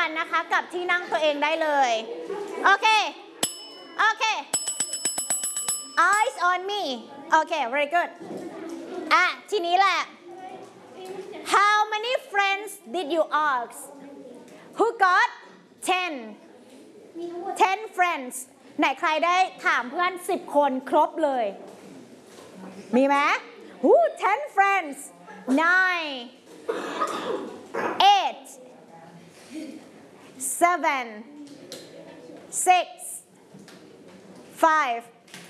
กันนะคะกับที่นั่งตัวเองได้เลยโอเคโอเค eyes on me โอเค very good ทีนี้แหละ how many friends did you ask who got 10 friends ไหนใครได้ถามเพื่อน10 คนครบเลยมีไหม 10 friends 9 8 7 6 5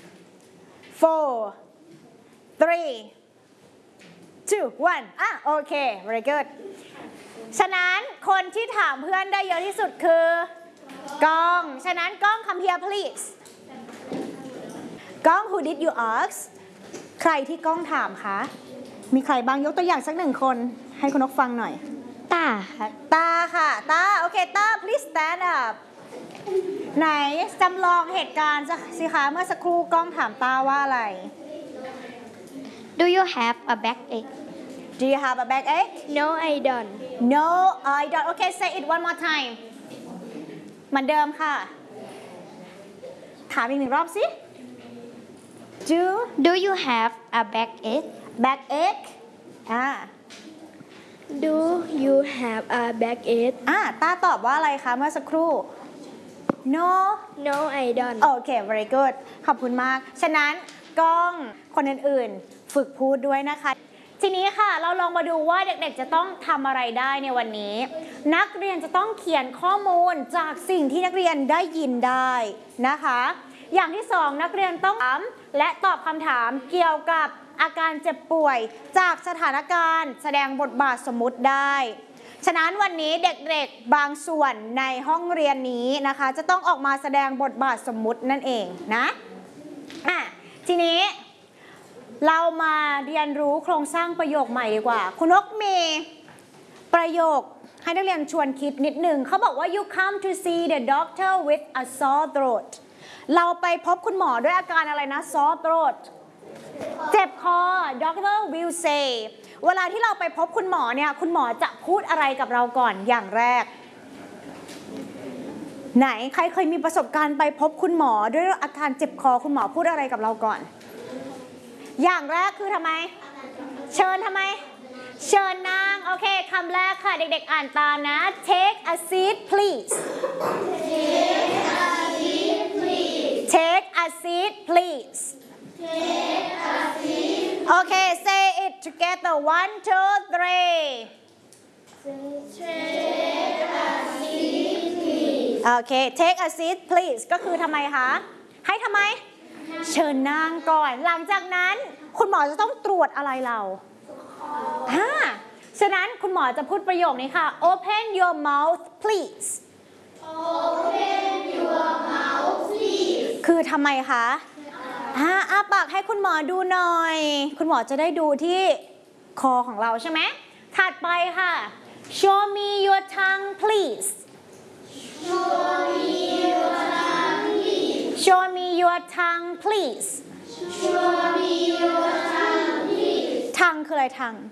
4 3 2 1โอเค very good ฉะนั้นคนที่ถามเพื่อนได้เยอะที่สุดคือกล้องฉะนั้นกล้อง come here please กล้อง who did you ask ใครที่กล้องถามคะมีใครบ้างยกตัวอย่างสัก1 คนให้คุณนกฟังหน่อยตาค่ะตาโอเคตา please stand up ไหนจำลองเหตุการณ์สิคะเมื่อสักครู่กล้องถามตาว่าอะไร Do you have a backache? Do you have a backache? No, I don't. No, I don't. Okay, say it one more time. เหมือนเดิมค่ะถามอีก1 รอบสิ Do you have a backache? backache Do you have a backache? ตาตอบว่าอะไรคะเมื่อสักครู่ No No, I don't. โอเค very good ขอบคุณมากฉะนั้นกล้องคนอื่นๆฝึกพูดด้วยนะคะทีนี้ค่ะเราลองมาดูว่าเด็กๆจะต้องทำอะไรได้ในวันนี้นักเรียนจะต้องเขียนข้อมูลจากสิ่งที่นักเรียนได้ยินได้นะคะอย่างที่2นักเรียนต้องถามและตอบคำถามเกี่ยวกับอาการเจ็บป่วยจากสถานการณ์แสดงบทบาทสมมุติได้ฉะนั้นวันนี้เด็กๆบางส่วนในห้องเรียนนี้นะคะจะต้องออกมาแสดงบทบาทสมมุตินั่นเองนะทีนี้เรามาเรียนรู้โครงสร้างประโยคใหม่ดีกว่าคุณนกมีประโยคให้นักเรียนชวนคิดนิดหนึ่งเขาบอกว่า you come to see the doctor with a sore throat เราไปพบคุณหมอด้วยอาการอะไรนะ sore throat เจ็บคอ doctor will say เวลาที่เราไปพบคุณหมอเนี่ยคุณหมอจะพูดอะไรกับเราก่อนอย่างแรกไหนใครเคยมีประสบการณ์ไปพบคุณหมอด้วยอาการเจ็บคอคุณหมอพูดอะไรกับเราก่อนอย่างแรกคือทำไมเชิญทำไมเชิญนั่งโอเคคำแรกค่ะเด็กๆอ่านตามนะ take a seat please take a seat please okay say it together 1 2 3โอเค take a seat please ก็คือทำไมคะให้ทำไมเชิญนั่งก่อนหลังจากนั้นคุณหมอจะต้องตรวจอะไรเราฉะนั้นคุณหมอจะพูดประโยคนี้ค่ะ open your mouth please open your mouth please คือทำไมคะอ้าปากให้คุณหมอดูหน่อยคุณหมอจะได้ดูที่คอของเราใช่ไหมถัดไปค่ะ show me your tongue please Show me your tongue please Show me your tongue please ทังคืออะไรทัง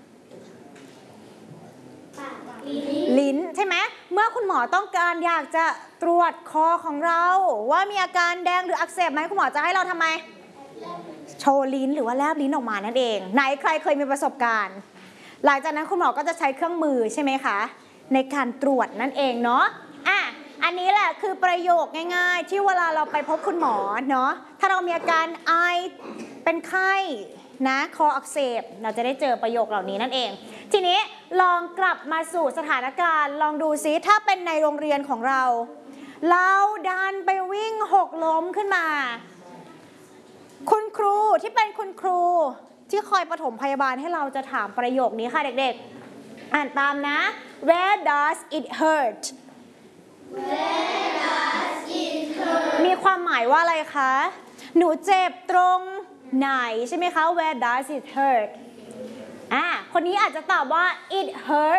ลิ้นใช่ไหมเมื่อคุณหมอต้องการอยากจะตรวจคอของเราว่ามีอาการแดงหรืออักเสบไหมคุณหมอจะให้เราทำไมโชว์ลิ้นหรือว่าแลบลิ้นออกมานั่นเองไหนใครเคยมีประสบการณ์หลังจากนั้นคุณหมอก็จะใช้เครื่องมือใช่ไหมคะในการตรวจนั่นเองเนาะอันนี้แหละคือประโยคง่ายๆที่เวลาเราไปพบคุณหมอเนาะถ้าเรามีอาการไอเป็นไข้นะคออักเสบเราจะได้เจอประโยคเหล่านี้นั่นเองทีนี้ลองกลับมาสู่สถานการณ์ลองดูซิถ้าเป็นในโรงเรียนของเราดันไปวิ่งหกล้มขึ้นมาคุณครูที่เป็นคุณครูที่คอยปฐมพยาบาลให้เราจะถามประโยคนี้ค่ะเด็กๆอ่านตามนะ Where does it hurtมีความหมายว่าอะไรคะหนูเจ็บตรงไหนใช่ไหมคะ Where does it hurt คนนี้อาจจะตอบว่า it hurt